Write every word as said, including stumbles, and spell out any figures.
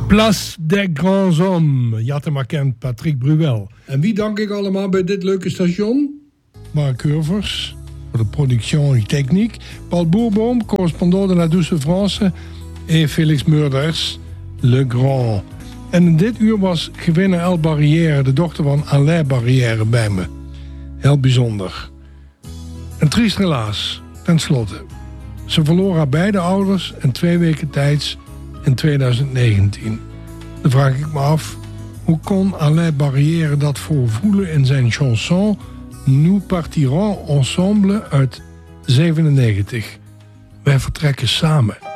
Place des Grands Hommes. Je had hem maar kent, Patrick Bruel. En wie dank ik allemaal bij dit leuke station? Mark Curvers, voor de productie en techniek. Paul Boerboom, correspondant de La Douce France. En Felix Murders, Le Grand. En in dit uur was gewinner El Barrière, de dochter van Alain Barrière, bij me. Heel bijzonder. Een triest relaas, ten slotte. Ze verloor haar beide ouders in twee weken tijds in twintig negentien. Dan vraag ik me af, hoe kon Alain Barrière dat voorvoelen in zijn chanson Nous partirons ensemble uit zevenennegentig. Wij vertrekken samen.